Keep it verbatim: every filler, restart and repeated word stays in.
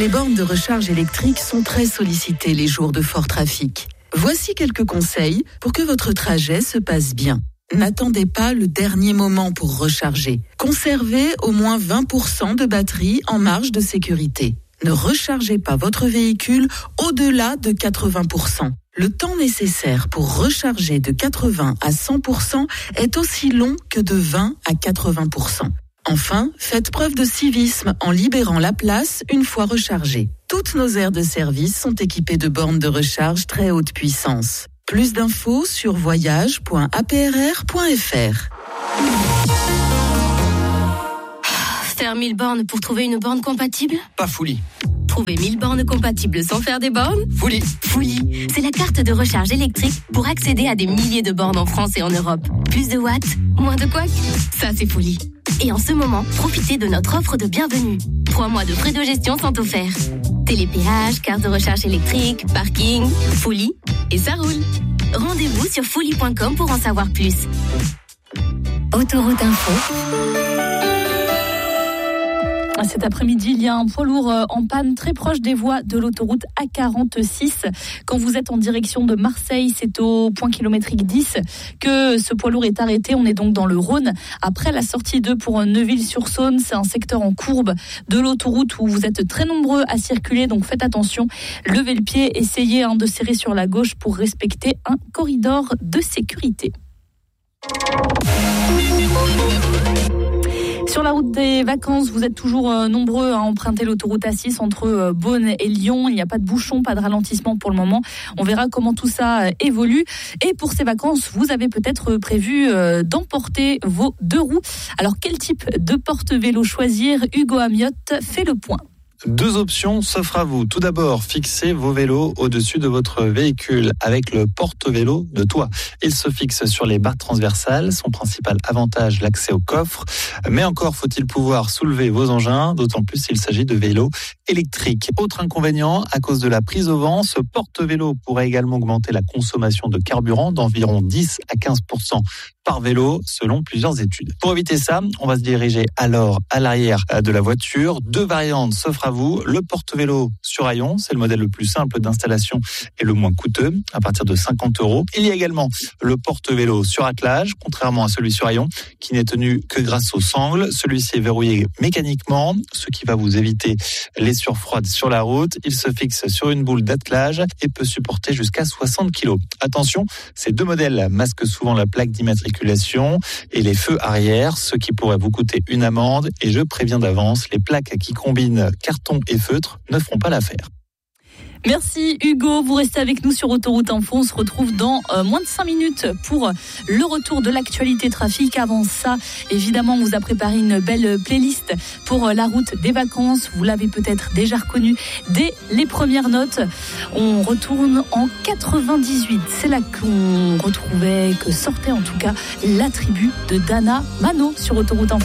Les bornes de recharge électrique sont très sollicitées les jours de fort trafic. Voici quelques conseils pour que votre trajet se passe bien. N'attendez pas le dernier moment pour recharger. Conservez au moins vingt pour cent de batterie en marge de sécurité. Ne rechargez pas votre véhicule au-delà de quatre-vingts pour cent. Le temps nécessaire pour recharger de quatre-vingts à cent pour cent est aussi long que de vingt à quatre-vingts pour cent. Enfin, faites preuve de civisme en libérant la place une fois rechargée. Toutes nos aires de service sont équipées de bornes de recharge très haute puissance. Plus d'infos sur voyage point a p r r point f r. Faire mille bornes pour trouver une borne compatible ? Pas Fouli. Trouver mille bornes compatibles sans faire des bornes ? Fouli. Fouli, c'est la carte de recharge électrique pour accéder à des milliers de bornes en France et en Europe. Plus de watts, moins de couacs. Ça, c'est Fouli. Et en ce moment, profitez de notre offre de bienvenue. Trois mois de frais de gestion sont offerts. Télépéage, carte de recharge électrique, parking, Fouli, et ça roule. Rendez-vous sur fouli point com pour en savoir plus. Autoroute Info. Cet après-midi, il y a un poids lourd en panne très proche des voies de l'autoroute A quarante-six. Quand vous êtes en direction de Marseille, c'est au point kilométrique dix que ce poids lourd est arrêté. On est donc dans le Rhône. Après la sortie deux pour Neuville-sur-Saône, c'est un secteur en courbe de l'autoroute où vous êtes très nombreux à circuler. Donc faites attention, levez le pied, essayez hein, de serrer sur la gauche pour respecter un corridor de sécurité. Sur la route des vacances, vous êtes toujours euh, nombreux à emprunter l'autoroute A six entre euh, Beaune et Lyon. Il n'y a pas de bouchon, pas de ralentissement pour le moment. On verra comment tout ça euh, évolue. Et pour ces vacances, vous avez peut-être prévu euh, d'emporter vos deux roues. Alors, quel type de porte-vélo choisir ? Hugo Amiotte fait le point. Deux options s'offrent à vous. Tout d'abord, fixez vos vélos au-dessus de votre véhicule avec le porte-vélo de toit. Il se fixe sur les barres transversales. Son principal avantage, l'accès au coffre. Mais encore faut-il pouvoir soulever vos engins, d'autant plus s'il s'agit de vélos électriques. Autre inconvénient, à cause de la prise au vent, ce porte-vélo pourrait également augmenter la consommation de carburant d'environ dix à quinze pour cent par vélo, selon plusieurs études. Pour éviter ça, on va se diriger alors à l'arrière de la voiture. Deux variantes s'offrent à vous. Le porte-vélo sur rayon, c'est le modèle le plus simple d'installation et le moins coûteux, à partir de cinquante euros. Il y a également le porte-vélo sur attelage, contrairement à celui sur rayon, qui n'est tenu que grâce aux sangles. Celui-ci est verrouillé mécaniquement, ce qui va vous éviter les surfroides sur la route. Il se fixe sur une boule d'attelage et peut supporter jusqu'à soixante kilos. Attention, ces deux modèles masquent souvent la plaque d'immatriculation et les feux arrière, ce qui pourrait vous coûter une amende. Et je préviens d'avance, les plaques qui combinent carton et feutre ne feront pas l'affaire. Merci Hugo, vous restez avec nous sur Autoroute Info. On se retrouve dans euh, moins de cinq minutes pour le retour de l'actualité trafic. Avant ça, évidemment, on vous a préparé une belle playlist pour euh, la route des vacances. Vous l'avez peut-être déjà reconnue dès les premières notes. On retourne en quatre-vingt-dix-huit. C'est là qu'on retrouvait, que sortait en tout cas la tribu de Dana Mano sur Autoroute Info.